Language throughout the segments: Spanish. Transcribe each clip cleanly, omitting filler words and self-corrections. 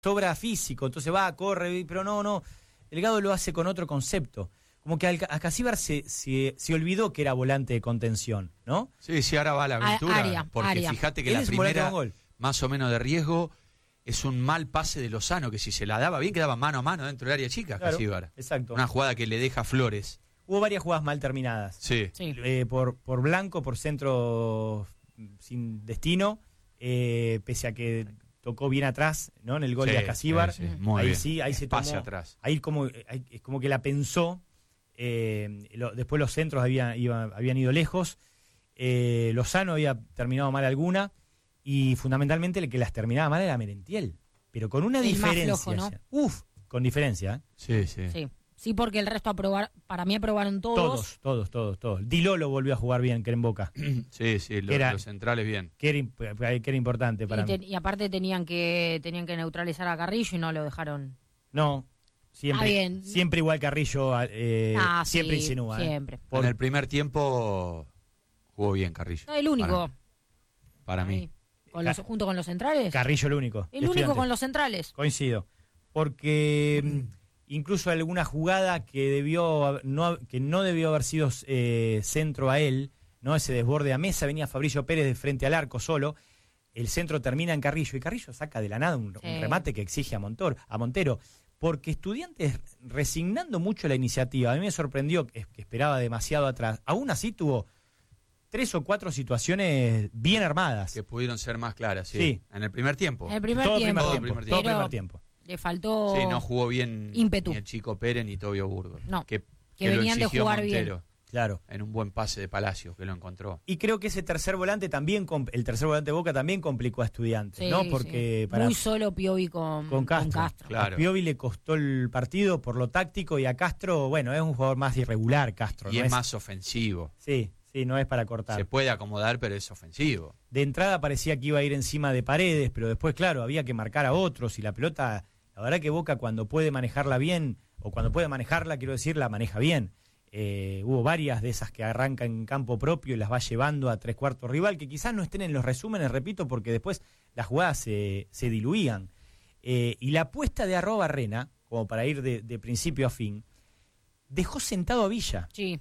sobra físico, entonces va, corre, pero no, Delgado lo hace con otro concepto. Como que Alcacíbar se olvidó que era volante de contención, ¿no? Sí, ahora va a la aventura, porque fíjate que la primera, más o menos de riesgo, es un mal pase de Lozano, que si se la daba bien, quedaba mano a mano dentro del área chica, claro, Alcacíbar. Exacto. Una jugada que le deja flores. Hubo varias jugadas mal terminadas. Sí. Por Blanco, por centro sin destino, pese a que tocó bien atrás, ¿no? En el gol de Alcacíbar. Sí, muy bien. Ahí se tomó. Pase atrás. Ahí como que la pensó. Después los centros habían ido lejos. Lozano había terminado mal alguna. Y fundamentalmente el que las terminaba mal era Merentiel. Pero con una diferencia. Más flojo, ¿no? Con diferencia. Sí, porque el resto para mí aprobaron todos. Todos. Dilolo volvió a jugar bien, que era en Boca. Sí, los centrales bien. Que era importante para mí. Y aparte tenían que neutralizar a Carrillo y no lo dejaron. No, siempre igual Carrillo, siempre insinúa. Siempre. En el primer tiempo jugó bien Carrillo. No, el único. Para mí. Junto con los centrales. Carrillo el único. El único con los centrales. Coincido. Porque incluso alguna jugada que no debió haber sido centro a él, ¿no? Ese desborde a Mesa, venía Fabricio Pérez de frente al arco solo. El centro termina en Carrillo y Carrillo saca de la nada un remate que exige a Montero. Porque Estudiantes, resignando mucho la iniciativa, a mí me sorprendió que esperaba demasiado atrás. Aún así tuvo 3 o 4 situaciones bien armadas. Que pudieron ser más claras, sí. En el primer tiempo. En el primer tiempo. Le faltó no jugó bien ímpetu. Ni el Chico Pérez ni Tobio Burgos. No, que venían de jugar Montero, bien. Claro. En un buen pase de Palacio, que lo encontró. Y creo que ese tercer volante el tercer volante de Boca también complicó a Estudiantes, ¿no? Porque muy solo Piovi con Castro. Claro. A Piovi le costó el partido por lo táctico y a Castro, bueno, es un jugador más irregular, Castro. Y es más ofensivo. Sí, no es para cortar. Se puede acomodar, pero es ofensivo. De entrada parecía que iba a ir encima de Paredes, pero después, claro, había que marcar a otros y la pelota, la verdad que Boca cuando puede manejarla bien, o cuando puede manejarla, quiero decir, la maneja bien. Hubo varias de esas que arrancan en campo propio y las va llevando a 3/4 rival, que quizás no estén en los resúmenes, repito, porque después las jugadas se diluían. Y la apuesta de @Barrena, como para ir de principio a fin, dejó sentado a Villa. Sí.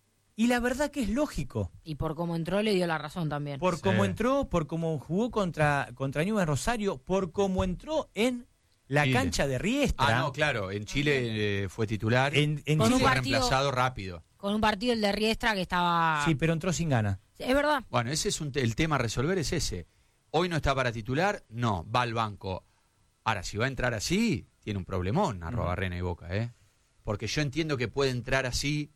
Y la verdad que es lógico. Y por cómo entró le dio la razón también. Por cómo entró, por cómo jugó contra Newell's Rosario, por cómo entró en la Chile. Cancha de Riestra. No, claro, en Chile fue titular. En Chile Chile fue reemplazado rápido. Con un partido el de Riestra que estaba... Sí, pero entró sin ganas. Es verdad. Bueno, ese es el tema a resolver, es ese. Hoy no está para titular, no, va al banco. Ahora, si va a entrar así, tiene un problemón @Barrena y Boca, Porque yo entiendo que puede entrar así,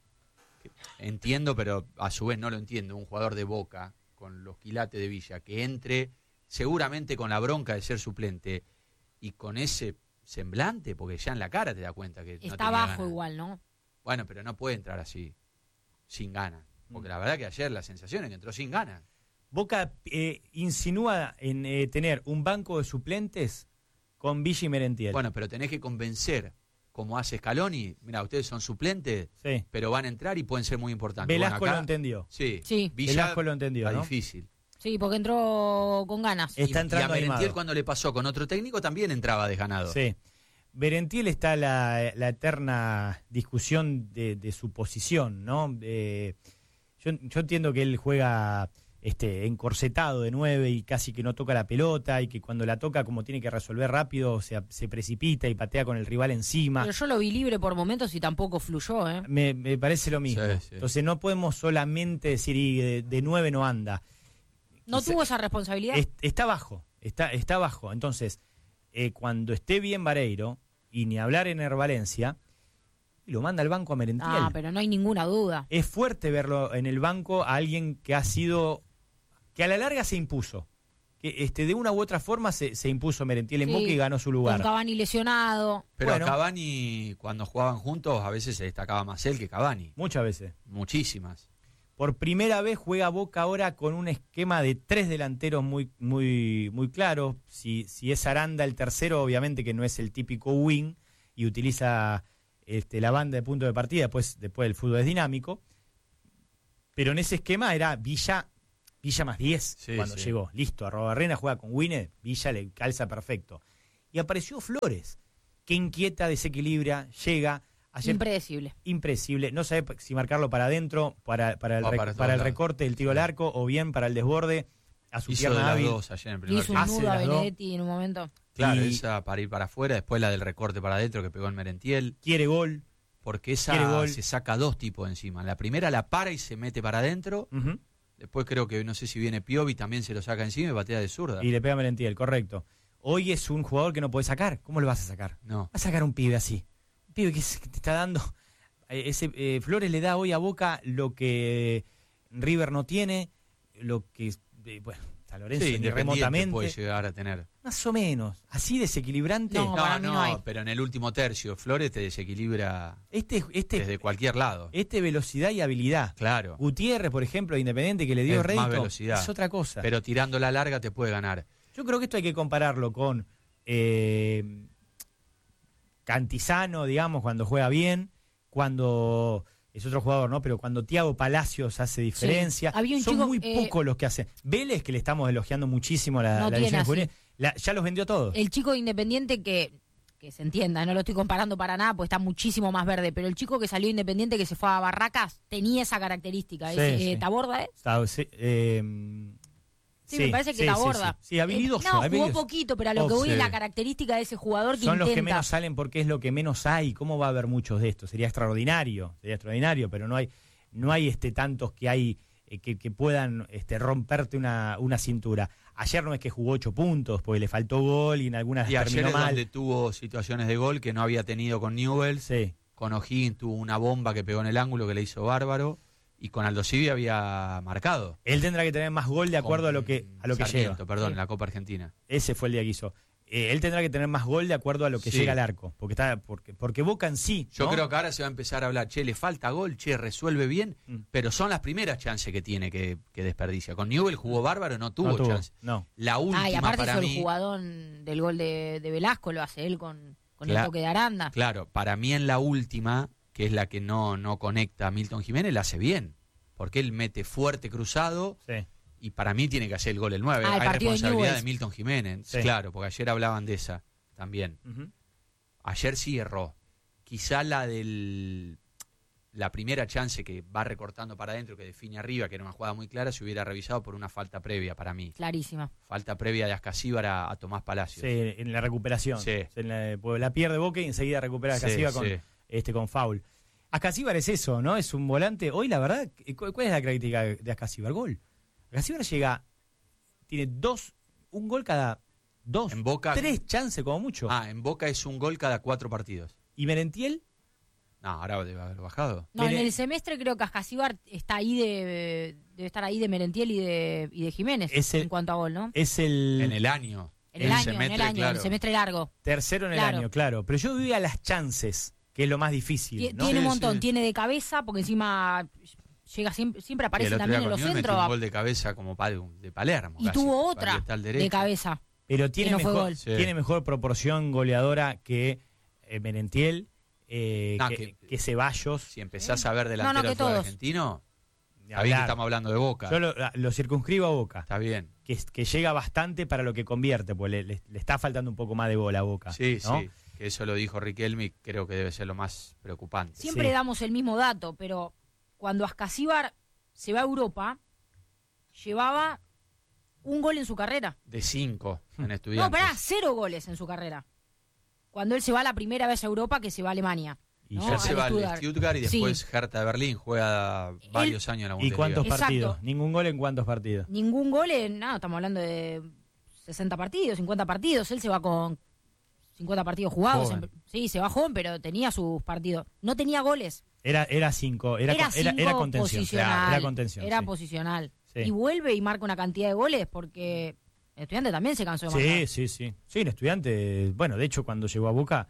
entiendo, pero a su vez no lo entiendo. Un jugador de Boca, con los quilates de Villa, que entre seguramente con la bronca de ser suplente y con ese semblante, porque ya en la cara te da cuenta que está bajo igual, ¿no? Bueno, pero no puede entrar así, sin ganas. Porque la verdad que ayer la sensación es que entró sin ganas. Boca insinúa en tener un banco de suplentes con Villa y Merentiel. Bueno, pero tenés que convencer, como hace Scaloni, mira, ustedes son suplentes, pero van a entrar y pueden ser muy importantes. Velasco lo entendió. Sí. Villa Velasco lo entendió, está ¿no? difícil. Sí, porque entró con ganas. Está entrando y a Merentiel animado. cuando le pasó con otro técnico también entraba desganado. Sí. Merentiel está la eterna discusión de su posición, ¿no? Yo entiendo que él juega encorsetado de 9 y casi que no toca la pelota y que cuando la toca, como tiene que resolver rápido, se precipita y patea con el rival encima. Pero yo lo vi libre por momentos y tampoco fluyó, ¿eh? Me parece lo mismo. Sí. Entonces no podemos solamente decir y de 9 no anda. ¿No tuvo esa responsabilidad? Está bajo, está bajo. Entonces, cuando esté bien Vareiro, y ni hablar en Valencia, lo manda al banco a Merentiel. Pero no hay ninguna duda. Es fuerte verlo en el banco a alguien que que a la larga se impuso. Que de una u otra forma se impuso Merentiel en Boca y ganó su lugar. Con Cavani lesionado. Pero bueno, a Cavani, cuando jugaban juntos, a veces se destacaba más él que Cavani. Muchas veces. Muchísimas. Por primera vez juega Boca ahora con un esquema de 3 delanteros muy, muy, muy claro. Si es Aranda el tercero, obviamente que no es el típico wing y utiliza la banda de punto de partida, después el fútbol es dinámico. Pero en ese esquema era Villa más 10 cuando llegó. Listo, @Barrena juega con Winner, Villa le calza perfecto. y apareció Flores, que inquieta, desequilibra, llega. Ayer, impredecible. No sabe si marcarlo para adentro, para el recorte del tiro al arco, o bien para el desborde, a su hizo pierna hábil. Dos ayer en el primer hizo un nudo a Benedetti en un momento. Claro, esa para ir para afuera, después la del recorte para adentro que pegó en Merentiel. Quiere gol. Porque esa se saca dos tipos encima. La primera la para y se mete para adentro. Después creo que, no sé si viene Piovi, también se lo saca encima y batea de zurda. Y le pega a Merentiel, correcto. Hoy es un jugador que no puede sacar. ¿Cómo lo vas a sacar? No. Va a sacar un pibe así. Un pibe que te está dando... Flores le da hoy a Boca lo que River no tiene, lo que... bueno, San Lorenzo sí, ni remotamente puede llegar a tener. Más o menos. Así desequilibrante. No, pero en el último tercio Flores te desequilibra desde cualquier lado. Velocidad y habilidad. Claro. Gutiérrez, por ejemplo, de Independiente, que le dio rédito, más velocidad. es otra cosa. Pero tirando la larga te puede ganar. Yo creo que esto hay que compararlo con Cantizano, digamos, cuando juega bien, cuando es otro jugador, ¿no? Pero cuando Thiago Palacios hace diferencia, sí. Son muy pocos los que hacen. Vélez, que le estamos elogiando muchísimo la edición juvenil, ya los vendió todos. El chico de Independiente que se entienda, no lo estoy comparando para nada, porque está muchísimo más verde, pero el chico que salió Independiente, que se fue a Barracas, tenía esa característica. Sí. ¿Taborda Sí, me parece que Taborda. Sí, habilidoso. No, habilidoso. Jugó poquito, pero a lo que voy es la característica de ese jugador que son intenta. Los que menos salen porque es lo que menos hay. ¿Cómo va a haber muchos de estos? Sería extraordinario, pero no hay tantos que hay que puedan romperte una cintura. Ayer no es que jugó 8 puntos, porque le faltó gol y en algunas y terminó ayer es mal. donde tuvo situaciones de gol que no había tenido con Newell's. Sí. Con O'Higgins tuvo una bomba que pegó en el ángulo que le hizo bárbaro. Y con Aldo Civi había marcado. Él tendrá que tener más gol de acuerdo a lo que llega. Perdón, en la Copa Argentina. Ese fue el día que hizo. Él tendrá que tener más gol de acuerdo a lo que llega al arco. Porque Boca en sí. Yo creo que ahora se va a empezar a hablar, le falta gol, resuelve bien, pero son las primeras chances que tiene que desperdicia. Con Newell jugó bárbaro, no tuvo chance. No. La última y aparte para hizo mí, el jugadón del gol de Velasco, lo hace él con el toque de Aranda. Claro, para mí en la última, que es la que no conecta a Milton Jiménez, la hace bien. Porque él mete fuerte cruzado y para mí tiene que hacer el gol el 9. Hay responsabilidad de Milton Jiménez. Sí. Claro, porque ayer hablaban de esa también. Ayer sí erró. Quizá la primera chance que va recortando para adentro, que define arriba, que era una jugada muy clara, se hubiera revisado por una falta previa para mí. Clarísima. Falta previa de Ascasíbar a Tomás Palacios. Sí, en la recuperación. Sí. La pierde Boca y enseguida recupera Ascasíbar con foul. Ascasíbar es eso, ¿no? Es un volante. Hoy, la verdad, ¿cuál es la característica de Ascasíbar? Gol. Ascasíbar tiene un gol cada 2, en Boca, 3 chances como mucho. En Boca es un gol cada 4 partidos. ¿Y Merentiel? No, ahora debe haber bajado. No, en el semestre creo que Ascasíbar está ahí debe estar ahí de Merentiel y de Jiménez en cuanto a gol, ¿no? En el año. En el semestre largo. Tercero en el año, claro. Pero yo vivía las chances, que es lo más difícil, ¿no? Tiene un montón, tiene de cabeza, porque encima llega siempre aparece también en los centros. Un gol de cabeza como de Palermo. Y tuvo otra de cabeza. Pero tiene mejor proporción goleadora que Merentiel, que Ceballos. Si empezás a ver delantero del fútbol argentino, está bien que estamos hablando de Boca. Yo lo circunscribo a Boca. Está bien. Que llega bastante para lo que convierte, pues le está faltando un poco más de gol a Boca. Sí, ¿no? sí. Que eso lo dijo Riquelme, creo que debe ser lo más preocupante. Siempre damos el mismo dato, pero cuando Ascasíbar se va a Europa, llevaba un gol en su carrera. De 5 en Estudiantes. No, 0 goles en su carrera. Cuando él se va la primera vez a Europa, que se va a Alemania. Y ya se va al Stuttgart y después Hertha de Berlín, juega varios años en la Bundesliga. ¿Y cuántos partidos? Ningún gol en cuántos partidos. Ningún gol estamos hablando de 60 partidos, 50 partidos. Él se va con 50 partidos jugados. Sí, se va joven, pero tenía sus partidos. No tenía goles. Era 5. Era contención. Posicional, era contención. Era posicional. Sí. Y vuelve y marca una cantidad de goles porque el Estudiante también se cansó de marcar. Sí. Sí, el Estudiante, bueno, de hecho cuando llegó a Boca,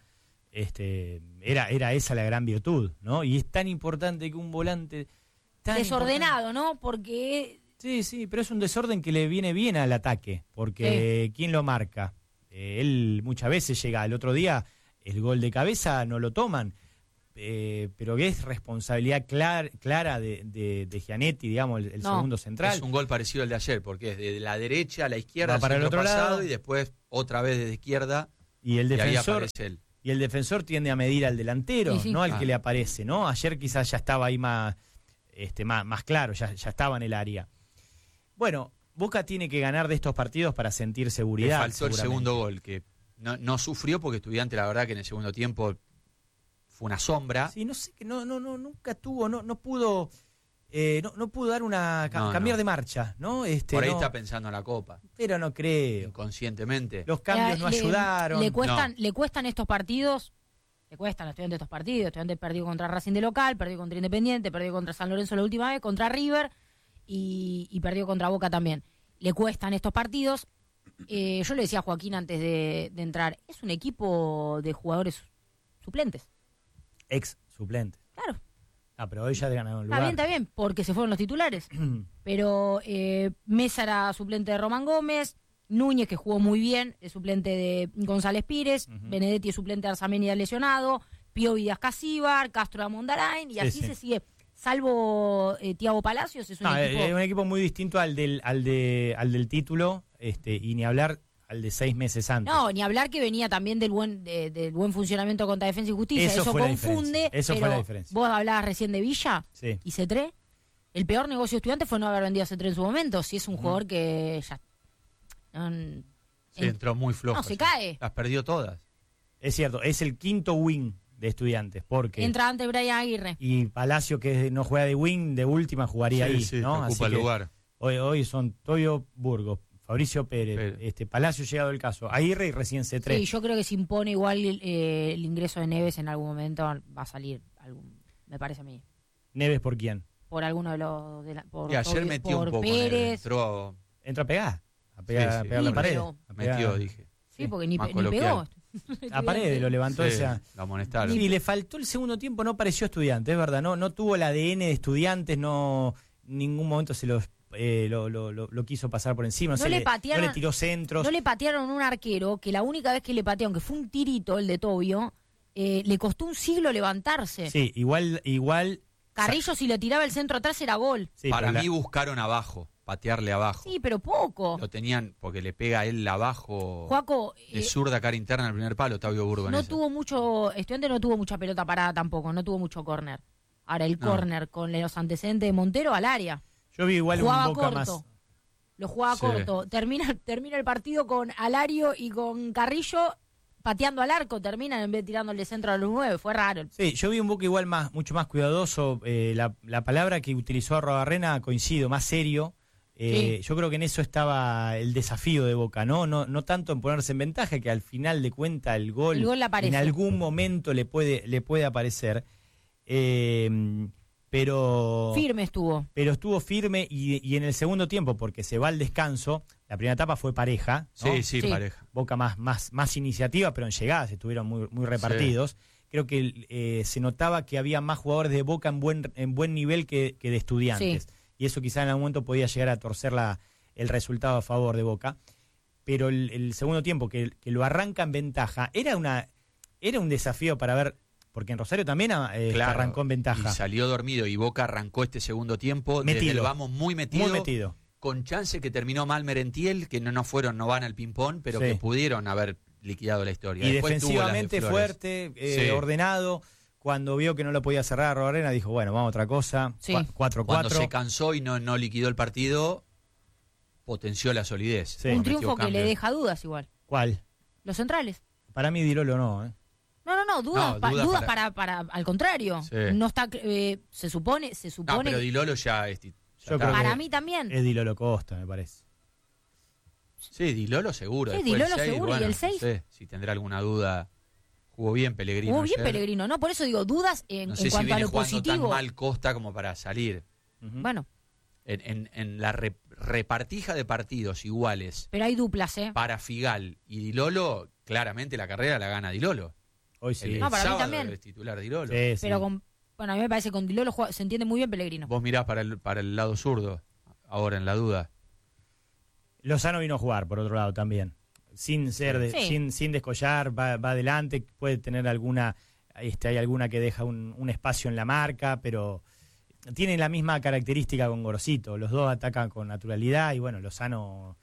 era esa la gran virtud, ¿no? Y es tan importante que un volante desordenado, ¿no? Porque sí, pero es un desorden que le viene bien al ataque, porque ¿quién lo marca? Él muchas veces llega, el otro día el gol de cabeza no lo toman, pero que es responsabilidad clara de Gianetti, digamos, el segundo central. Es un gol parecido al de ayer, porque es de la derecha a la izquierda, para el otro lado y después otra vez desde izquierda Y el ahí defensor aparece él. y el defensor tiende a medir al delantero, Sí. no al que le aparece, ¿no? Ayer quizás ya estaba ahí más claro, ya estaba en el área. Bueno, Boca tiene que ganar de estos partidos para sentir Le seguridad. faltó el seguramente. segundo gol, que no sufrió porque Estudiante, la verdad, que en el segundo tiempo fue una sombra. Sí, no sé, que nunca tuvo, no pudo, no pudo dar cambiar No. de marcha, ¿no? Por ahí no, está pensando en la Copa, pero no creo. inconscientemente. Los cambios no ayudaron. Le cuestan estos partidos. Le cuestan a Estudiantes estos partidos. Estudiantes perdió contra Racing de local, perdió contra Independiente, perdió contra San Lorenzo la última vez, contra River y perdió contra Boca también. Le cuestan estos partidos. Yo le decía a Joaquín antes de entrar, es un equipo de jugadores suplentes. Ex suplente. Claro, Pero hoy ya ganaron un lugar. está bien, porque se fueron los titulares. Pero Mesa era suplente de Román Gómez, Núñez, que jugó muy bien, es suplente de González Pires, Benedetti es suplente de Arzamendi lesionado, Piovi de Ascasíbar, Castro de Mondarain, y así se sigue. Salvo Thiago Palacios, es un equipo... Es un equipo muy distinto al del título, y ni hablar al de 6 meses antes. No, ni hablar que venía también del buen funcionamiento contra Defensa y Justicia. Eso fue la confunde. diferencia. Eso fue pero la diferencia. Vos hablabas recién de Villa Sí. y Cetré. El peor negocio estudiante fue no haber vendido a Cetré en su momento. Si es un jugador que ya... Sí, entró muy flojo. No, se cae. Las perdió todas. Es cierto, es el quinto wing de Estudiantes, porque... Entra antes Brian Aguirre. Y Palacio, que no juega de wing, de última jugaría ahí, ¿no? Ocupa Así el que lugar. Hoy son Toyo Burgos, Fabricio Pérez, Palacio llegado el caso, Aguirre y recién C3. Sí, yo creo que se impone igual el ingreso de Neves en algún momento, va a salir, me parece a mí. ¿Neves por quién? Por alguno de los... Y ayer metió por un poco. Pérez. Entró, Entra a pegar, a pegar Sí, a la sí, pared. pero- A pegar- metió, dije. Sí, porque ni más pegó. coloquial. A pared lo levantó Sí, esa... lo amonestaron. Y le faltó el segundo tiempo, no pareció Estudiante, es verdad, no tuvo el ADN de Estudiantes, no en ningún momento se lo quiso pasar por encima, No le patearon- no le tiró centros. No le patearon un arquero que la única vez que le patearon, que fue un tirito el de Tobio, le costó un siglo levantarse. Sí, igual Carrillo, si le tiraba el centro atrás, era gol. sí, Para pero mí buscaron abajo, patearle abajo. Sí, pero poco. Lo tenían porque le pega a él abajo Joaco, de zurda cara interna al primer palo, Octavio Burgo. en no esa. tuvo mucho, Estudiante no tuvo mucha pelota parada tampoco, no tuvo mucho córner. Ahora el No. córner con los antecedentes de Montero al área. yo vi igual Jugaba un Boca corto. más. Lo jugaba Sí. corto. Termina el partido con Alario y con Carrillo pateando al arco. Terminan en vez de tirándole centro a los 9. Fue raro. Sí, yo vi un Boca igual mucho más cuidadoso. La palabra que utilizó Arrobarrena coincido, más serio. Sí. Yo creo que en eso estaba el desafío de Boca, no tanto en ponerse en ventaja, que al final de cuenta el gol le aparece. en algún momento le puede aparecer. Pero Firme estuvo. estuvo firme y en el segundo tiempo, porque se va al descanso, la primera etapa fue pareja, ¿no? Sí, Sí. pareja. Boca más iniciativa, pero en llegadas estuvieron muy repartidos. Creo que se notaba que había más jugadores de Boca en buen nivel que de Estudiantes. Sí. Y eso quizá en algún momento podía llegar a torcer el resultado a favor de Boca. Pero el segundo tiempo, que lo arranca en ventaja, era un desafío para ver, porque en Rosario también Claro, arrancó en ventaja. Y salió dormido y Boca arrancó este segundo tiempo. Desde Metido. el vamos muy metido. Muy metido. Con chance que terminó mal Merentiel, que no van al ping-pong, pero Sí. que pudieron haber liquidado la historia. Y Después tuvo las de defensivamente Flores. fuerte, Sí. ordenado. Cuando vio que no lo podía cerrar Arrobarena, dijo, bueno, vamos a otra cosa. Sí. 4-4. Cuando se cansó y no liquidó el partido, potenció la solidez. Sí. Un Metió triunfo que le cambios. deja dudas igual. ¿Cuál? Los centrales. Para mí Dirolo no, ¿eh? No, dudas, No, dudas dudas para al contrario. Sí. No está, se supone. No, pero Di Lolo ya Yo está. creo Para que mí también. es Dirolo Costa, me parece. Sí, Di Lolo seguro. Sí, Después Di Lolo el 6, seguro, y el 6. No sé, si tendrá alguna duda. Jugó bien Pellegrino. Jugó bien ayer. Pellegrino, ¿no? Por eso digo, dudas en No sé si cuanto a viene lo jugando tan positivo. mal Costa como para salir. Ujú. Bueno, En la repartija de partidos iguales pero hay duplas, ¿eh? para Figal y Di Lolo, claramente la carrera la gana Di Lolo. Hoy sí. No, para mí sábado también. es titular Di Lolo. Sí, sí. Pero bueno, a mí me parece que con Di Lolo se entiende muy bien Pellegrino. Vos mirás para el lado zurdo, ahora en la duda. Lozano vino a jugar, por otro lado, también. Sin ser Sí. sin descollar, va adelante, puede tener alguna, hay alguna que deja un espacio en la marca, pero tiene la misma característica con Gorosito. Los dos atacan con naturalidad y bueno, Lozano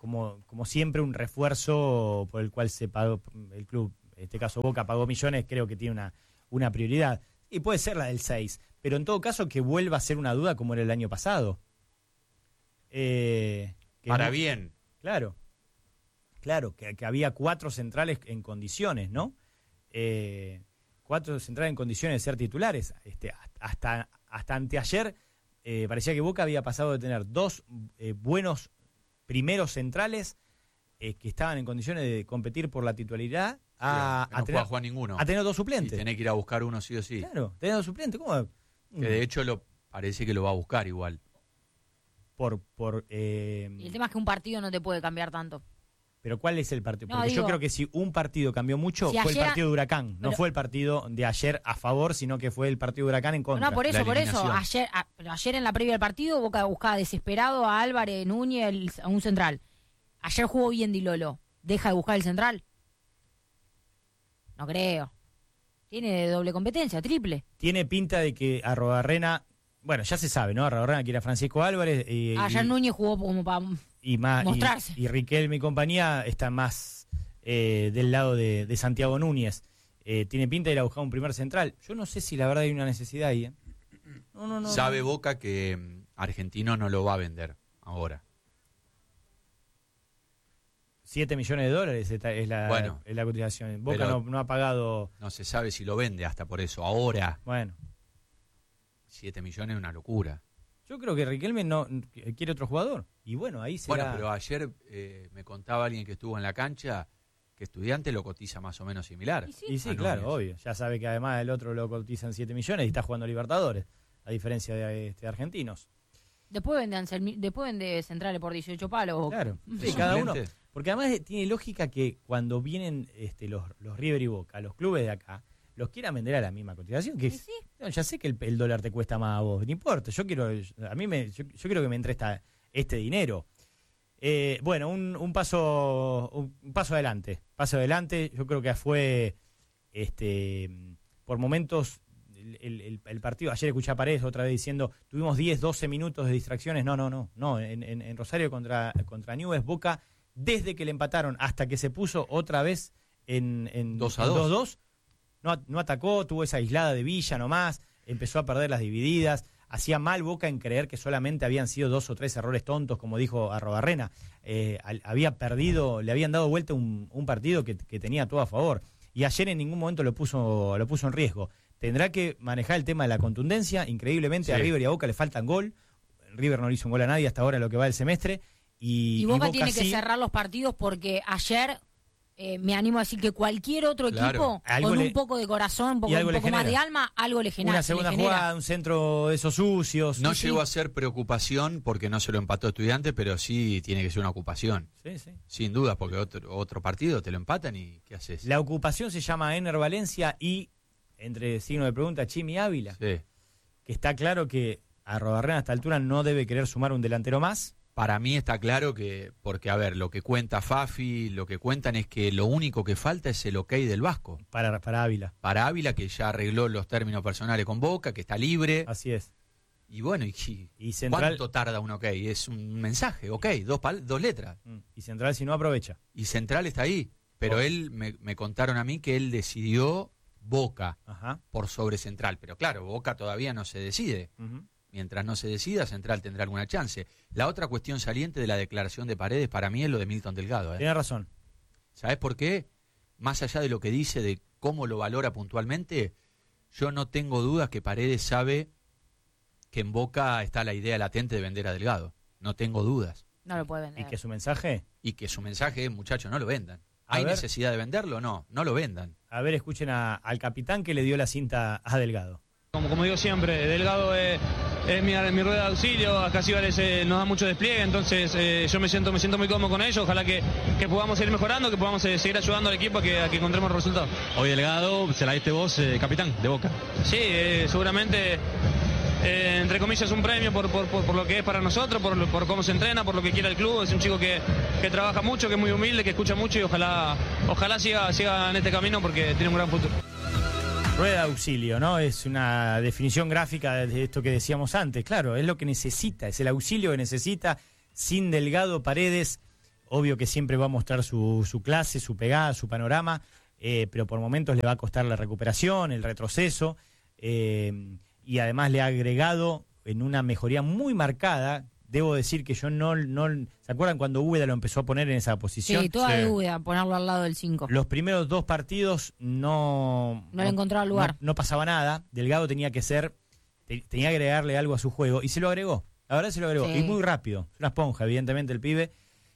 como siempre, un refuerzo por el cual se pagó el club, en este caso Boca pagó millones, creo que tiene una prioridad. Y puede ser la del 6, pero en todo caso que vuelva a ser una duda como era el año pasado. Para bien. Claro, que había 4 centrales en condiciones, ¿no? 4 centrales en condiciones de ser titulares. Hasta anteayer parecía que Boca había pasado de tener 2 buenos primeros centrales que estaban en condiciones de competir por la titularidad a no juega ninguno. A tener 2 suplentes. Y tenés que ir a buscar uno sí o sí. Claro, tener 2 suplentes, ¿cómo? Que de hecho parece que lo va a buscar igual. Y el tema es que un partido no te puede cambiar tanto. Pero ¿cuál es el partido? No, Porque digo, yo creo que si un partido cambió mucho, si fue el ayer, partido de Huracán. No fue el partido de ayer a favor, sino que fue el partido de Huracán en contra. No, por eso. Pero ayer en la previa del partido, Boca buscaba desesperado a Álvarez, Núñez, a un central. Ayer jugó bien Di Lolo. ¿Deja de buscar el central? No creo. Tiene doble competencia, triple. Tiene pinta de que Arrobarrena, bueno, ya se sabe, ¿no? Arrobarrena quiere a Francisco Álvarez. Ayer Núñez jugó como para mostrarse. Y Riquelme y compañía están más del lado de Santiago Núñez. Tiene pinta de ir a buscar un primer central. Yo no sé si la verdad hay una necesidad ahí. No. Sabe Boca que Argentino no lo va a vender ahora. $7 millones es la cotización. Boca no ha pagado. No se sabe si lo vende hasta por eso. Ahora. Bueno. 7 millones es una locura. Yo creo que Riquelme no quiere otro jugador. Y bueno, ahí será. Bueno, pero ayer me contaba alguien que estuvo en la cancha que Estudiante lo cotiza más o menos similar. Y sí, claro, obvio. Ya sabe que además el otro lo cotizan 7 millones y está jugando Libertadores, a diferencia de Argentinos. Después vende centrales por 18 palos. Claro, sí, cada uno. Porque además tiene lógica que cuando vienen los River y Boca, los clubes de acá, los quieran vender a la misma cotización. Que sí. No, ya sé que el dólar te cuesta más a vos, no importa. Yo quiero que me entre este dinero. Bueno, un paso adelante. Yo creo que fue por momentos el partido. Ayer escuché a Paredes otra vez diciendo tuvimos 10, 12 minutos de distracciones. No. En Rosario contra Newell's, Boca, desde que le empataron hasta que se puso otra vez en 2-2, no atacó, tuvo esa aislada de Villa nomás, empezó a perder las divididas. Hacía mal Boca en creer que solamente habían sido 2 o 3 errores tontos, como dijo Arrobarrena. Había perdido, le habían dado vuelta un partido que tenía todo a favor. Y ayer en ningún momento lo puso en riesgo. Tendrá que manejar el tema de la contundencia. Increíblemente, sí. A River y a Boca le faltan gol. River no le hizo un gol a nadie hasta ahora lo que va del semestre. Y Boca tiene que cerrar los partidos porque ayer... me animo a decir que cualquier otro equipo con un poco de corazón, un poco más de alma, algo le genera. Una segunda jugada, un centro de esos sucios. No llegó a ser preocupación porque no se lo empató Estudiante, pero sí tiene que ser una ocupación. Sí. Sin duda, porque otro partido te lo empatan y ¿qué haces? La ocupación se llama Ener Valencia y, entre signo de pregunta, Chimi Ávila. Sí. Que está claro que Arrobarrena a esta altura no debe querer sumar un delantero más. Para mí está claro que, porque a ver, lo que cuenta Fafi, lo que cuentan es que lo único que falta es el ok del Vasco. Para Ávila. Para Ávila, que ya arregló los términos personales con Boca, que está libre. Así es. Y bueno, y Central, ¿cuánto tarda un ok? Es un mensaje, ok, dos letras. Y Central si no aprovecha. Y Central está ahí, pero él, me contaron a mí que él decidió Boca por sobre Central. Pero claro, Boca todavía no se decide. Mientras no se decida, Central tendrá alguna chance. La otra cuestión saliente de la declaración de Paredes para mí es lo de Milton Delgado. Tiene razón. ¿Sabés por qué? Más allá de lo que dice, de cómo lo valora puntualmente, yo no tengo dudas que Paredes sabe que en Boca está la idea latente de vender a Delgado. No tengo dudas. No lo puede vender. ¿Y que su mensaje? Y que su mensaje es, muchachos, no lo vendan. ¿Hay necesidad de venderlo? No lo vendan. A ver, escuchen al capitán que le dio la cinta a Delgado. Como digo siempre, Delgado es mi rueda de auxilio, acá Cibales nos da mucho despliegue, entonces yo me siento muy cómodo con ellos, ojalá que podamos seguir mejorando, que podamos seguir ayudando al equipo a que encontremos resultados. Hoy Delgado, se la diste vos, capitán de Boca. Sí, seguramente, entre comillas, un premio por lo que es para nosotros, por cómo se entrena, por lo que quiere el club. Es un chico que trabaja mucho, que es muy humilde, que escucha mucho y ojalá siga en este camino porque tiene un gran futuro. Rueda de auxilio, ¿no? Es una definición gráfica de esto que decíamos antes. Claro, es lo que necesita, es el auxilio que necesita. Sin Delgado, Paredes obvio que siempre va a mostrar su clase, su pegada, su panorama, pero por momentos le va a costar la recuperación, el retroceso, y además le ha agregado en una mejoría muy marcada. Debo decir que yo no ¿se acuerdan cuando Úbeda lo empezó a poner en esa posición? Sí, toda de Úbeda, ponerlo al lado del 5. Los primeros 2 partidos no le encontraba lugar. No pasaba nada. Delgado tenía que agregarle algo a su juego y se lo agregó. La verdad se lo agregó. Sí. Y muy rápido. Es una esponja, evidentemente, el pibe.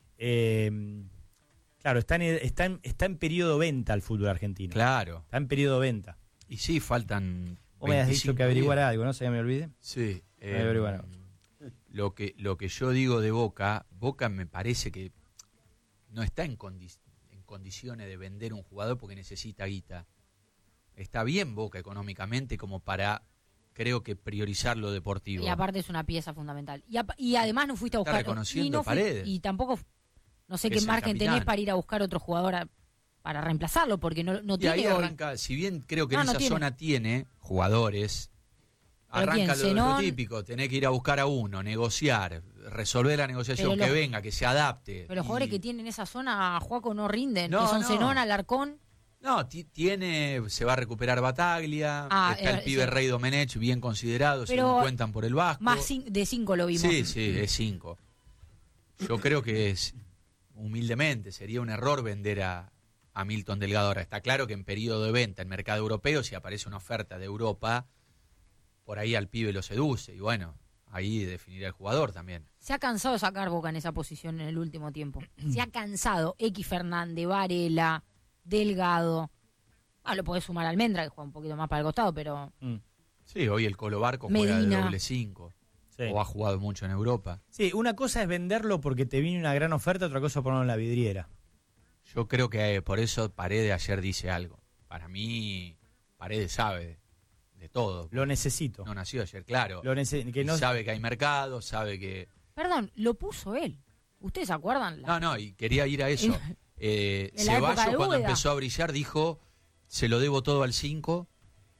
Claro, está en periodo venta el fútbol argentino. Claro. Está en periodo venta. Y sí, faltan. Vos me has dicho que averiguara días. algo, ¿no? Se me olvide. Sí. Averiguar. Lo que yo digo de Boca me parece que no está en condiciones de vender un jugador porque necesita guita. Está bien Boca económicamente como para, creo que, priorizar lo deportivo. Y aparte es una pieza fundamental. Y además no fuiste a Está buscar... reconociendo Paredes. Y tampoco, no sé Que qué es el margen capitán. tenés para ir a buscar otro jugador para reemplazarlo, porque no Y tiene... ahí hoy. arranca, si bien creo que No, en no esa tiene. zona tiene jugadores, ¿Pero arranca quién? lo Zenón. típico, tenés que ir a buscar a uno, negociar, resolver la negociación, Pero que los- venga, que se adapte. Pero los Y- jugadores que tienen esa zona, Juaco, no rinden. No, que son no. Zenón, Alarcón. No, se va a recuperar Bataglia, Ah, está el pibe sí. Rey Domenech, bien considerado, se Pero lo cuentan por el Vasco. Más de 5 lo vimos. Sí, es 5. Yo creo que humildemente sería un error vender a Milton Delgado ahora. Está claro que en periodo de venta en mercado europeo, si aparece una oferta de Europa, por ahí al pibe lo seduce. Y bueno, ahí definirá el jugador también. Se ha cansado de sacar Boca en esa posición en el último tiempo. Se ha cansado. X Fernández, Varela, Delgado. Lo podés sumar a Almendra, que juega un poquito más para el costado, pero... Sí, hoy el Colo Barco juega de Medina. doble 5. Sí. O ha jugado mucho en Europa. Sí, una cosa es venderlo porque te viene una gran oferta, otra cosa es ponerlo en la vidriera. Yo creo que por eso Paredes ayer dice algo. Para mí, Paredes sabe de todo. Lo necesito. No nació ayer, claro. Que Y no, sabe que hay mercado, sabe que... Perdón, lo puso él. ¿Ustedes se acuerdan? No, y quería ir a eso. En la época Ceballos de cuando Úbeda. empezó a brillar dijo, se lo debo todo al 5.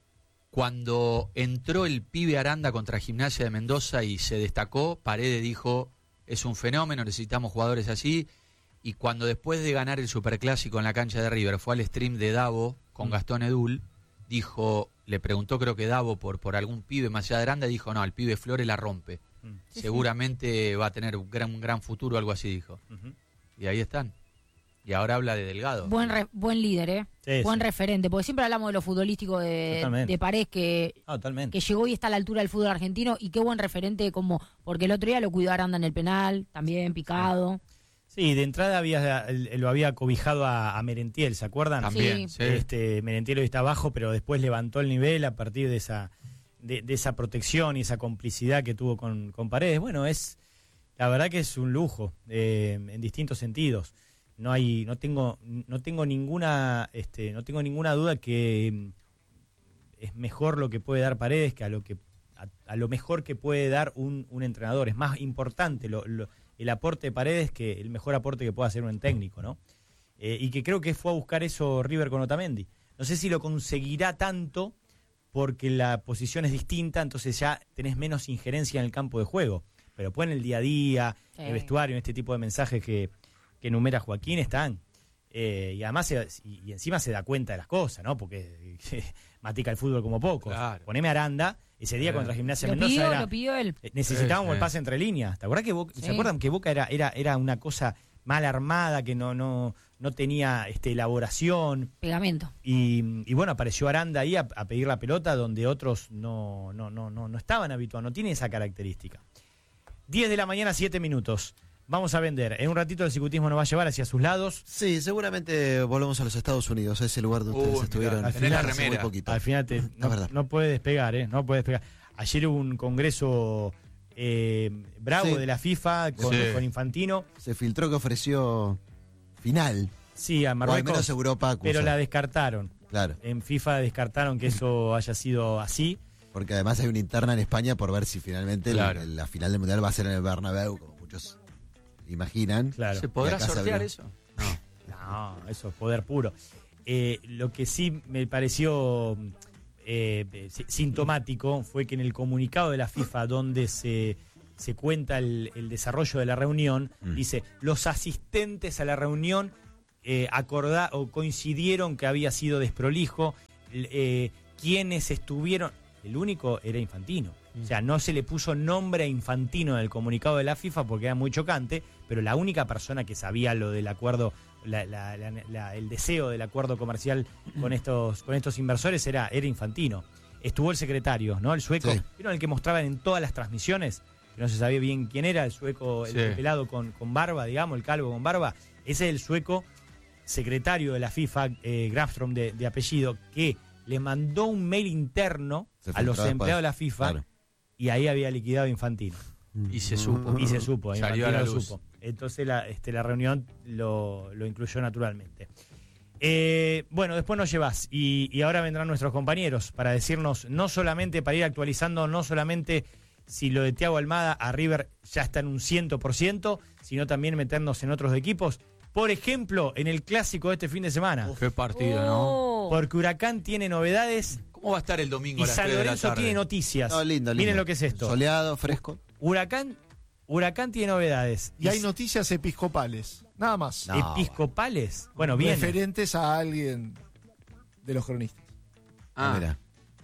Cuando entró el pibe Aranda contra Gimnasia de Mendoza y se destacó, Paredes dijo, es un fenómeno, necesitamos jugadores así. Y cuando después de ganar el Superclásico en la cancha de River fue al stream de Davo con Gastón Edul, dijo, le preguntó creo que Davo por algún pibe más allá de Aranda, y dijo, no, el pibe Flores la rompe. Sí, Seguramente va a tener un gran futuro, algo así dijo. Y ahí están. Y ahora habla de Delgado. Buen líder, ¿eh? Sí, Buen sí. referente. Porque siempre hablamos de lo futbolístico Totalmente. de Paredes, Totalmente. que llegó y está a la altura del fútbol argentino. Y qué buen referente, porque el otro día lo cuidó Aranda en el penal, también picado. Sí, de entrada lo había cobijado a Merentiel, ¿se acuerdan? También, sí. Merentiel hoy está abajo, pero después levantó el nivel a partir de esa protección y esa complicidad que tuvo con Paredes. Bueno, la verdad que es un lujo en distintos sentidos. No tengo ninguna duda que es mejor lo que puede dar Paredes que a lo mejor que puede dar un entrenador. Es más importante el aporte de Paredes que el mejor aporte que pueda hacer un técnico, ¿no? Y que creo que fue a buscar eso River con Otamendi. No sé si lo conseguirá tanto porque la posición es distinta, entonces ya tenés menos injerencia en el campo de juego. Pero después en el día a día, Sí. en el vestuario, en este tipo de mensajes que enumera Joaquín, están. Y además, y encima se da cuenta de las cosas, ¿no? Porque matica el fútbol como pocos. Claro. Poneme Aranda, ese día contra Gimnasia Lo Mendoza pidió, era... él. Necesitábamos Sí, el pase entre líneas. ¿Te acuerdas que Sí. ¿Se acuerdan que Boca era una cosa mal armada, que no tenía elaboración? Pegamento. Y bueno, apareció Aranda ahí a pedir la pelota donde otros no estaban habituados, no tiene esa característica. 10 de la mañana, 7 minutos. Vamos a vender. En un ratito el cicutismo nos va a llevar hacia sus lados. Sí, seguramente volvemos a los Estados Unidos, a ese lugar donde ustedes Mirá, estuvieron. al final hace la remera. muy poquito. Al final verdad. no puede despegar, No puede despegar. Ayer hubo un congreso bravo Sí. de la FIFA con Infantino. Se filtró que ofreció final. Sí, a O al Marruecos, menos Europa acusa. pero la descartaron. Claro, En FIFA descartaron que eso haya sido así. porque además hay una interna en España por ver si finalmente Claro. la final del Mundial va a ser en el Bernabéu, como muchos imaginan. Claro. ¿Se podrá Y acá se sortear abrió. eso? No, eso es poder puro. Lo que sí me pareció sintomático fue que en el comunicado de la FIFA, donde se se cuenta el desarrollo de la reunión, dice, los asistentes a la reunión coincidieron que había sido desprolijo, quienes estuvieron, el único era Infantino. O sea, no se le puso nombre a Infantino en el comunicado de la FIFA porque era muy chocante, pero la única persona que sabía lo del acuerdo, el deseo del acuerdo comercial con estos inversores era Infantino. Estuvo el secretario, ¿no? El sueco, Sí. ¿vieron el que mostraban en todas las transmisiones? Que no se sabía bien quién era, el sueco, el pelado con barba, digamos, el calvo con barba. Ese es el sueco secretario de la FIFA, Grafstrom de apellido, que le mandó un mail interno a los empleados de la FIFA, claro, y ahí había liquidado Infantino. Y se supo. Y se supo, Salió a la luz. supo. Entonces la reunión lo incluyó naturalmente. Bueno, después nos llevas y ahora vendrán nuestros compañeros para decirnos, no solamente, para ir actualizando, no solamente si lo de Thiago Almada a River ya está en un 100%, sino también meternos en otros equipos. Por ejemplo, en el clásico de este fin de semana. Qué partido, ¿no? Porque Huracán tiene novedades ¿Cómo va a estar el domingo y a las San 3 de la Lorenzo tarde? tiene noticias. No, lindo. Miren lo que es esto. Soleado, fresco. Huracán tiene novedades. Y hay noticias episcopales, nada más. No, episcopales. Bueno, bien. Referentes a alguien de los cronistas. Ah, Mira.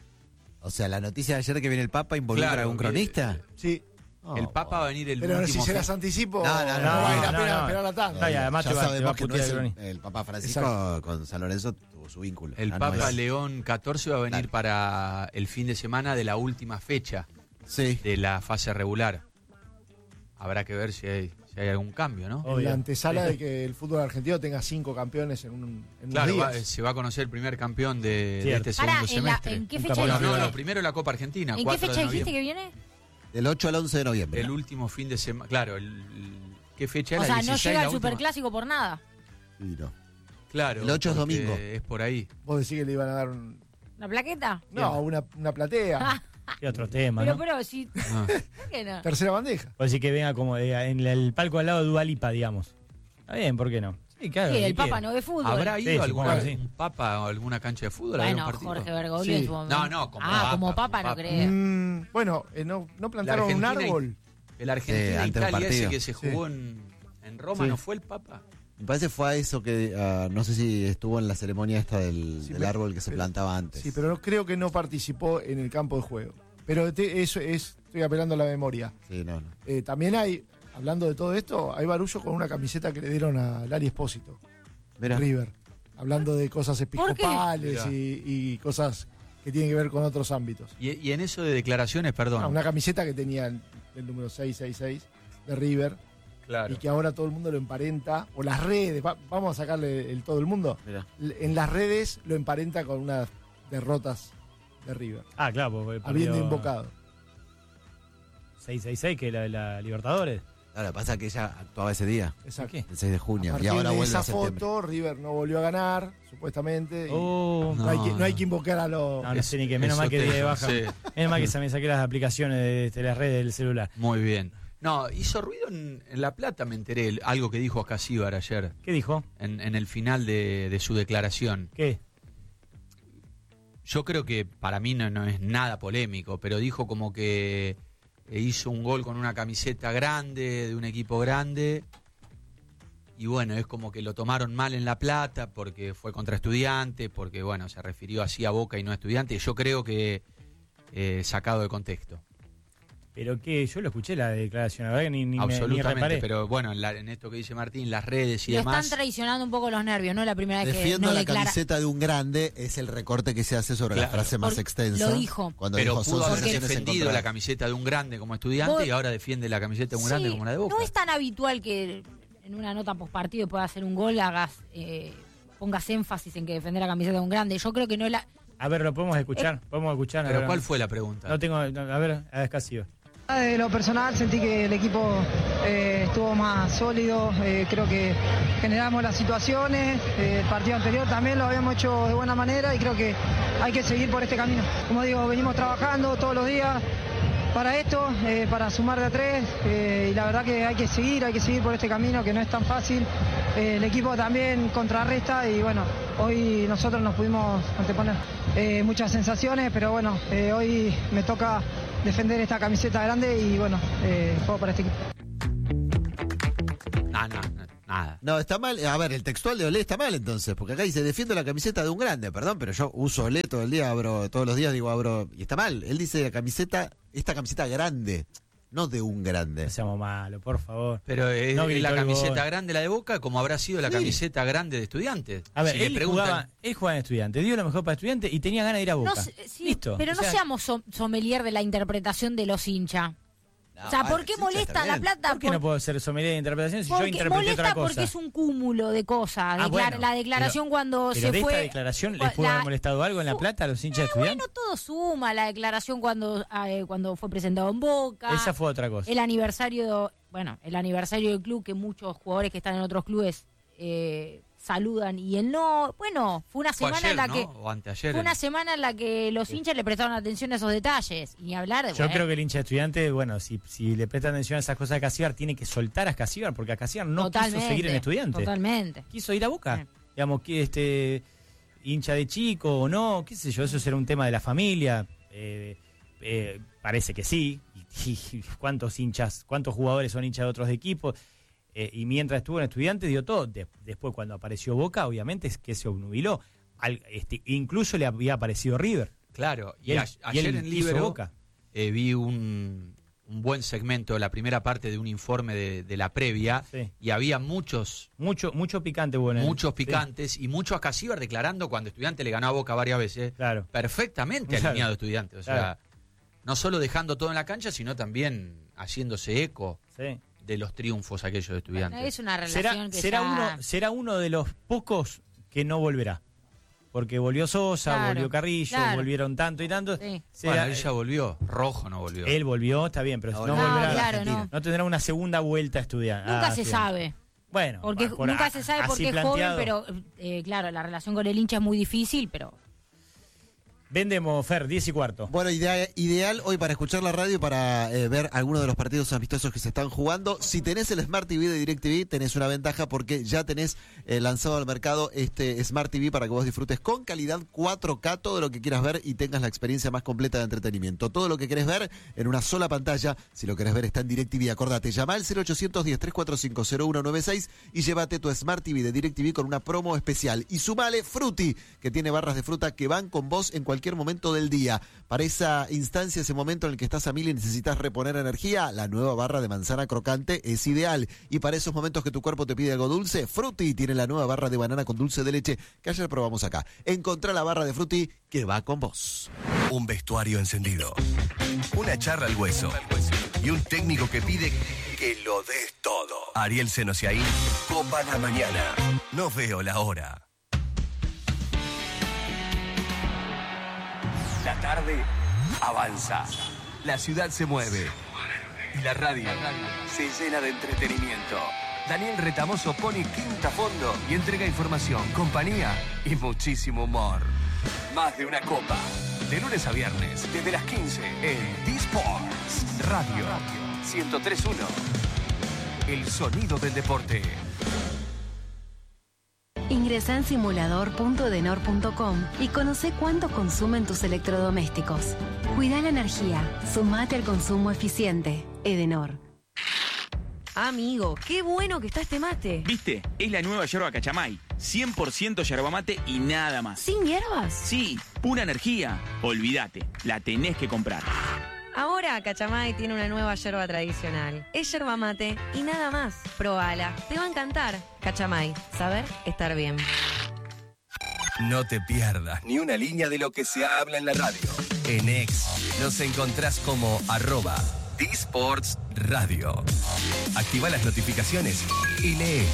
O sea, la noticia de ayer que viene el Papa involucra Claro, a un cronista. Sí. el Papa va a venir el Pero si último se las fin. anticipo, No, vale la no, pena no. esperar tanto. No, y además ya te va a sabemos que no putear es el cronista. el Papa Francisco Exacto. con San Lorenzo tuvo su vínculo. El Ya no Papa es- León XIV va a venir Claro. para el fin de semana de la última fecha Sí. de la fase regular. Habrá que ver si hay algún cambio, ¿no? En Obvio. la antesala de que el fútbol argentino tenga 5 campeones en unos Claro, días. se va a conocer el primer campeón de Cierto. este Pará, segundo semestre. ¿en qué Nunca fecha más No, dijiste? no, primero la Copa Argentina, ¿En qué 4 fecha de dijiste noviembre. que viene? Del 8 al 11 de noviembre. El último fin de semana. Claro, ¿qué fecha O era? sea, no 16, llega la el última. Superclásico por nada. Y no. Claro. El 8 es porque domingo. Es por ahí. Vos decís que le iban a dar ¿Una plaqueta? una platea. Qué otro tema, Pero, ¿no? pero, si... Ah. ¿Por qué no? Tercera bandeja. Puede decir que venga como en el palco al lado de Dua Lipa, digamos. Está bien, ¿por qué no? Sí, claro. Sí, que el Papa quiera. no ve fútbol. ¿Habrá Sí, ido supongo que sí. algún papa o alguna cancha de fútbol a ver un Bueno, partido? Jorge Bergoglio Sí. en su momento. No, como como papa, papa no como creo. Bueno, no plantaron un Argentina y- árbol. El Argentina ante un Italia ese partido. que se jugó Sí. en Roma, Sí. ¿no fue el Papa? Me parece fue a eso que, no sé si estuvo en la ceremonia esta del Sí, árbol que se pero- plantaba antes. Sí, pero creo que no participó en el campo de juego. Pero estoy apelando a la memoria. Sí, no. También hay, hablando de todo esto, hay barullo con una camiseta que le dieron a Lari Espósito, Mira, River. Hablando de cosas ¿Por qué? episcopales Mirá. y cosas que tienen que ver con otros ámbitos. Y en eso de declaraciones, perdón. Una camiseta que tenía el número 666 de River Claro. y que ahora todo el mundo lo emparenta, o las redes, vamos a sacarle el todo el mundo, mira. en las redes lo emparenta con unas derrotas de River, Ah, claro, porque habiendo perdió invocado. 666, que la Libertadores. Ahora, pasa que ella actuaba ese día, Exacto. ¿Qué? el 6 de A junio, y partir ahora de vuelve esa a septiembre. foto, River no volvió a ganar, supuestamente. y Oh, no, hay que invocar a los... no sé ni qué, menos mal que día de baja. Sí. Menos mal que se me saqué las aplicaciones de las redes del celular. Muy bien. No, hizo ruido en La Plata, me enteré, algo que dijo Acasíbar ayer, ¿Qué dijo? en el final de su declaración. ¿Qué? Yo creo que para mí no es nada polémico, pero dijo como que hizo un gol con una camiseta grande, de un equipo grande, y bueno, es como que lo tomaron mal en La Plata porque fue contra Estudiantes, porque bueno, se refirió así a Boca y no a Estudiantes. Yo creo que sacado de contexto. Pero que yo lo escuché la declaración, la verdad que ni Absolutamente, reparé. pero bueno, en esto que dice Martín, las redes y Lo demás. están traicionando un poco los nervios, ¿no? La primera vez que Defiendo no la declara. camiseta de un grande, es el recorte que se hace sobre la Claro. frase más Por- extensa. lo dijo. Cuando Pero dijo, son pudo haber sensaciones defendido la encontradas. camiseta de un grande como Estudiante Vos- y ahora defiende la camiseta de un grande Sí, como la de Boca. No es tan habitual que en una nota postpartido puedas hacer un gol, pongas énfasis en que defender la camiseta de un grande. Yo creo que no es la... A ver, lo podemos escuchar. Podemos escuchar. a Pero ver. ¿cuál fue la pregunta? No tengo. A ver, a Escasío. De lo personal sentí que el equipo estuvo más sólido, creo que generamos las situaciones, el partido anterior también lo habíamos hecho de buena manera y creo que hay que seguir por este camino. Como digo, venimos trabajando todos los días para esto, para sumar de a 3 y la verdad que hay que seguir por este camino que no es tan fácil. El equipo también contrarresta y bueno, hoy nosotros nos pudimos anteponer muchas sensaciones, pero bueno, hoy me toca defender esta camiseta grande y bueno, juego para este equipo. Nada. No, está mal. A ver, el textual de Olé está mal entonces, porque acá dice, defiendo la camiseta de un grande, perdón, pero yo uso Olé todo el día, todos los días abro, y está mal. Él dice esta camiseta grande, no de un grande. No seamos malos, por favor. Pero es No la gritó el camiseta gol. grande la de Boca, como habrá sido la camiseta grande de Estudiantes. A ver, Si le él preguntan- jugaba en Estudiantes, dio lo mejor para Estudiantes y tenía ganas de ir a Boca. No sé, sí, Listo. pero O no sea, seamos sommelier de la interpretación de los hinchas. O sea, ¿por qué molesta La Plata? ¿Por qué no puedo ser sommelier de interpretación si yo Porque interpreté molesta otra cosa? porque es un cúmulo de cosas. Bueno, La declaración cuando pero se de fue. esta declaración les pudo haber molestado algo en La Plata a los hinchas de Estudiantes. Bueno, todo suma. La declaración cuando fue presentado en Boca. Esa fue otra cosa. El aniversario del club, que muchos jugadores que están en otros clubes saludan y él no. Bueno, fue una Fue semana ayer, en la ¿no? que. O anteayer. Fue una semana en la que los hinchas le prestaron atención a esos detalles. Y ni hablar de. Yo creo que el hincha de Estudiantes, bueno, si le presta atención a esas cosas de Casíbar, tiene que soltar a Casíbar, porque a Casíbar no quiso seguir en Estudiantes. Totalmente. Quiso ir a Boca. Sí. Digamos, que hincha de chico o no, qué sé yo, eso será un tema de la familia. Parece que sí. Y cuántos jugadores son hinchas de otros equipos. Y mientras estuvo en Estudiantes dio todo. Después, cuando apareció Boca, obviamente es que se obnubiló. Incluso le había aparecido River. Claro, Y él ayer en quiso Libero Boca. Vi un buen segmento, la primera parte de un informe de la previa, Sí. y había mucho picante bueno. muchos picantes y mucho a Casíbar declarando cuando Estudiante le ganó a Boca varias veces. Claro. Perfectamente Claro. alineado Estudiante. O sea, Claro. no solo dejando todo en la cancha, sino también haciéndose eco Sí. de los triunfos aquellos de Estudiantes. Es una relación que ya... será uno de los pocos que no volverá. Porque volvió Sosa, Claro, volvió Carrillo, claro. volvieron tanto y tanto. Sí. Bueno, él ya volvió, Rojo no volvió. Él volvió, está bien, pero No, no, no, volverá. claro, no. Tendrá una segunda vuelta a estudiar. Nunca se sí. sabe. Bueno, Porque por- nunca se sabe porque así es joven, planteado. pero claro, la relación con el hincha es muy difícil, pero... Vendemos, Fer, 10:15. Bueno, ideal hoy para escuchar la radio, para ver algunos de los partidos amistosos que se están jugando. Si tenés el Smart TV de DirecTV, tenés una ventaja porque ya tenés lanzado al mercado este Smart TV para que vos disfrutes con calidad 4K todo lo que quieras ver y tengas la experiencia más completa de entretenimiento. Todo lo que querés ver en una sola pantalla. Si lo querés ver está en DirecTV, acordate, llama al 0810-345-0196 y llévate tu Smart TV de DirecTV con una promo especial. Y sumale Frutti, que tiene barras de fruta que van con vos en cualquier momento del día. Para esa instancia, ese momento en el que estás a mil y necesitas reponer energía, la nueva barra de manzana crocante es ideal. Y para esos momentos que tu cuerpo te pide algo dulce, Frutti tiene la nueva barra de banana con dulce de leche que ayer probamos acá. Encontrá la barra de Frutti que va con vos. Un vestuario encendido, una charla al hueso y un técnico que pide que lo des todo. Ariel Senosiaín, Copa la Mañana. No veo la hora. La tarde avanza, la ciudad se mueve y la radio se llena de entretenimiento. Daniel Retamoso pone quinta fondo y entrega información, compañía y muchísimo humor. Más de una copa, de lunes a viernes, desde las 15 en D-Sports Radio 103.1. El sonido del deporte. Ingresá en simulador.edenor.com y conoce cuánto consumen tus electrodomésticos. Cuida la energía, sumate al consumo eficiente. Edenor. Amigo, qué bueno que está este mate. ¿Viste? Es la nueva yerba Cachamay. 100% yerba mate y nada más. ¿Sin hierbas? Sí, pura energía. Olvídate, la tenés que comprar. Ahora Cachamay tiene una nueva yerba tradicional. Es yerba mate y nada más. Probala, te va a encantar. Cachamay, saber estar bien. No te pierdas ni una línea de lo que se habla en la radio. En X nos encontrás como @D-Sports Radio. Activa las notificaciones y lee.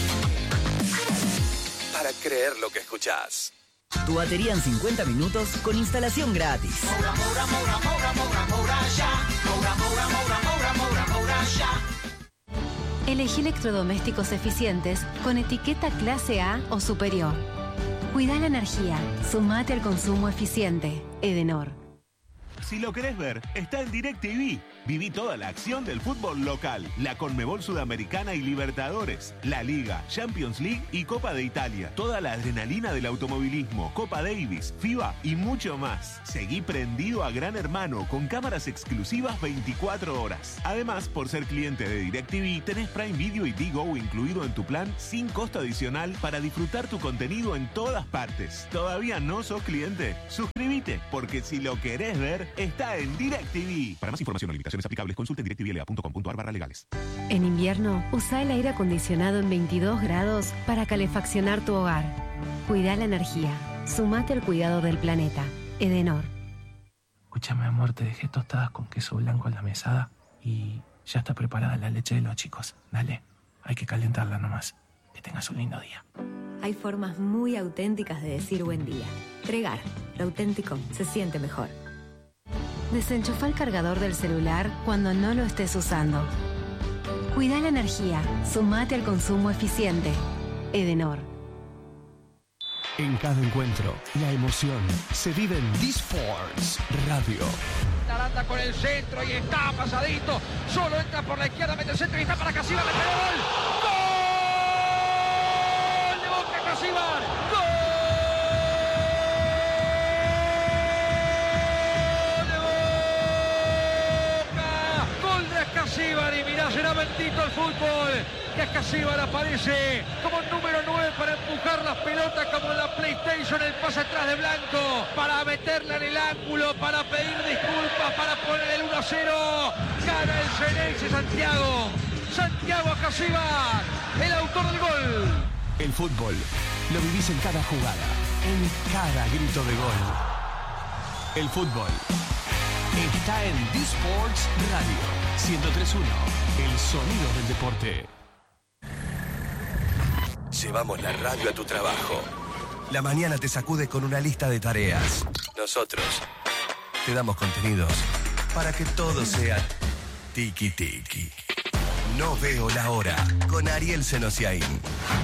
Para creer lo que escuchás. Tu batería en 50 minutos con instalación gratis. Elegí electrodomésticos eficientes con etiqueta clase A o superior. Cuida la energía, sumate al consumo eficiente. Edenor. Si lo querés ver, está en DirecTV. Viví toda la acción del fútbol local, la Conmebol Sudamericana y Libertadores, la Liga, Champions League y Copa de Italia. Toda la adrenalina del automovilismo, Copa Davis, FIBA y mucho más. Seguí prendido a Gran Hermano con cámaras exclusivas 24 horas. Además, por ser cliente de DirecTV, tenés Prime Video y Digo incluido en tu plan sin costo adicional para disfrutar tu contenido en todas partes. ¿Todavía no sos cliente? Suscríbete, porque si lo querés ver, está en DirecTV. Para más información o limitaciones aplicables, consulte en directvla.com.ar/legales. En invierno, usa el aire acondicionado en 22 grados para calefaccionar tu hogar. Cuida la energía. Sumate al cuidado del planeta. Edenor. Escúchame, amor, te dejé tostadas con queso blanco en la mesada y ya está preparada la leche de los chicos. Dale, hay que calentarla nomás. Que tengas un lindo día. Hay formas muy auténticas de decir buen día. Tregar. Lo auténtico se siente mejor. Desenchufa el cargador del celular cuando no lo estés usando. Cuida la energía. Sumate al consumo eficiente. Edenor. En cada encuentro, la emoción se vive en D-Sports Radio. Aranda con el centro y está pasadito. Solo entra por la izquierda, mete el centro y está para Casíbar. ¡Le pegó gol! ¡Gol! ¡De Boca Casíbar! ¡Gol! ¡De Boca! ¡Gol de Casíbar! Y mirá, será bendito el fútbol. Que Casíbar aparece como número 9 para empujar las pelotas como en la PlayStation, el pase atrás de Blanco, para meterla en el ángulo, para pedir disculpas, para poner el 1-0. Gana el Ceneice Santiago. Santiago Casíbar, el autor del gol. El fútbol lo vivís en cada jugada, en cada grito de gol. El fútbol está en D-Sports Radio 103.1, el sonido del deporte. Llevamos la radio a tu trabajo. La mañana te sacude con una lista de tareas. Nosotros te damos contenidos para que todo sea tiki-tiki. No veo la hora con Ariel Senosiaín.